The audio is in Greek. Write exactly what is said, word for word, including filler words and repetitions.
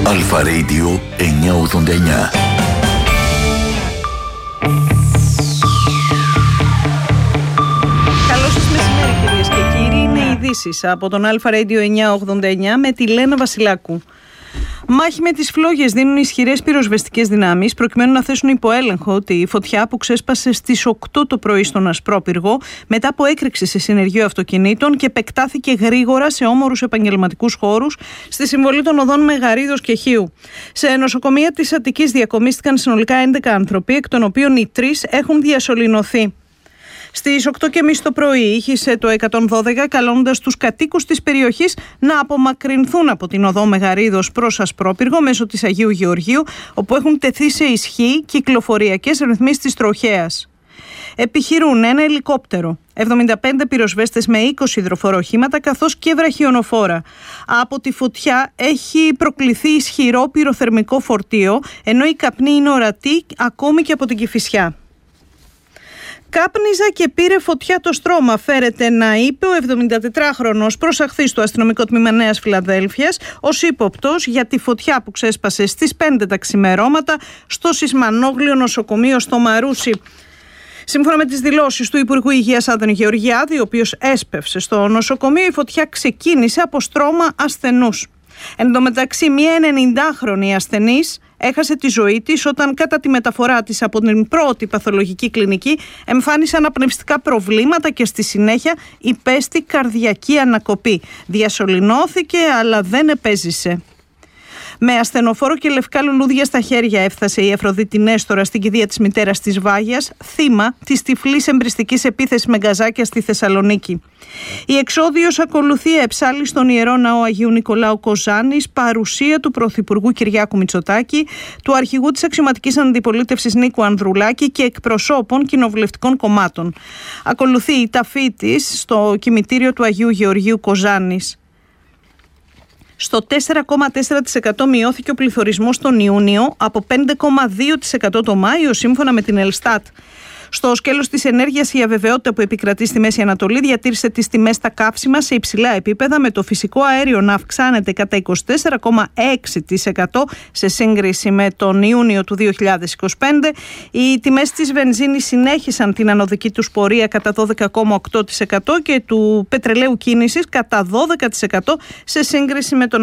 Αλφα Radio εννιακόσια ογδόντα εννιά. Καλώς σας μεσημέρι, κυρίες και κύριοι. Είναι οι ειδήσεις από τον Αλφα Radio εννιακόσια ογδόντα εννιά με τη Λένα Βασιλάκου. Μάχη με τις φλόγες δίνουν ισχυρές πυροσβεστικές δυνάμεις προκειμένου να θέσουν υπό έλεγχο τη φωτιά που ξέσπασε στις οκτώ το πρωί στον Ασπρόπυργο μετά από έκρηξη σε συνεργείο αυτοκινήτων και επεκτάθηκε γρήγορα σε όμορους επαγγελματικούς χώρους στη συμβολή των οδών Μεγαρίδος και Χίου. Σε νοσοκομεία της Αττικής διακομίστηκαν συνολικά έντεκα άνθρωποι, εκ των οποίων οι τρεις έχουν διασωληνωθεί. Στις οκτώ και τριάντα το πρωί ήχησε το εκατόν δώδεκα καλώντας τους κατοίκους της περιοχής να απομακρυνθούν από την οδό Μεγαρίδος προς Ασπρόπυργο μέσω της Αγίου Γεωργίου, όπου έχουν τεθεί σε ισχύ κυκλοφοριακές ρυθμίσεις της τροχέας. Επιχειρούν ένα ελικόπτερο, εβδομήντα πέντε πυροσβέστες με είκοσι υδροφοροχήματα καθώς και βραχιονοφόρα. Από τη φωτιά έχει προκληθεί ισχυρό πυροθερμικό φορτίο, ενώ η καπνή είναι ορατή ακόμη και από την Κηφισιά. Κάπνιζα και πήρε φωτιά το στρώμα, φέρεται να είπε ο εβδομηντατετράχρονος προσαχθής στο αστυνομικό τμήμα Νέας Φιλαδέλφειας ως ύποπτος για τη φωτιά που ξέσπασε στις πέντε τα ξημερώματα στο Σισμανόγλιο νοσοκομείο στο Μαρούσι. Σύμφωνα με τις δηλώσεις του Υπουργού Υγείας Άδωνη Γεωργιάδη, ο οποίος έσπευσε στο νοσοκομείο, η φωτιά ξεκίνησε από στρώμα ασθενούς. Εν τω μεταξύ, μία ενενηντάχρονη ασθενής έχασε τη ζωή της όταν κατά τη μεταφορά της από την πρώτη παθολογική κλινική εμφάνισε αναπνευστικά προβλήματα και στη συνέχεια υπέστη καρδιακή ανακοπή. Διασωληνώθηκε αλλά δεν επέζησε. Με ασθενοφόρο και λευκά λουλούδια στα χέρια έφτασε η Αφροδίτη Νέστορα στην κηδεία της μητέρας της Βάγιας, θύμα της τυφλής εμπριστικής επίθεσης με γκαζάκια στη Θεσσαλονίκη. Η εξόδιος ακολουθεί εψάλη στον Ιερό Ναό Αγίου Νικολάου Κοζάνης, παρουσία του Πρωθυπουργού Κυριάκου Μητσοτάκη, του αρχηγού της αξιωματικής αντιπολίτευσης Νίκου Ανδρουλάκη και εκπροσώπων κοινοβουλευτικών κομμάτων. Ακολουθεί η ταφή της στο κημητήριο του Αγίου Γεωργίου Κοζάνης. Στο τέσσερα κόμμα τέσσερα τοις εκατό μειώθηκε ο πληθωρισμός τον Ιούνιο από πέντε κόμμα δύο τοις εκατό το Μάιο, σύμφωνα με την Ελστάτ. Στο σκέλος της ενέργειας, η αβεβαιότητα που επικρατεί στη Μέση Ανατολή διατήρησε τις τιμές στα καύσιμα σε υψηλά επίπεδα, με το φυσικό αέριο να αυξάνεται κατά είκοσι τέσσερα κόμμα έξι τοις εκατό σε σύγκριση με τον Ιούνιο του δύο χιλιάδες είκοσι πέντε. Οι τιμές της βενζίνης συνέχισαν την ανωδική τους πορεία κατά δώδεκα κόμμα οκτώ τοις εκατό και του πετρελαίου κίνησης κατά δώδεκα τοις εκατό σε σύγκριση με τον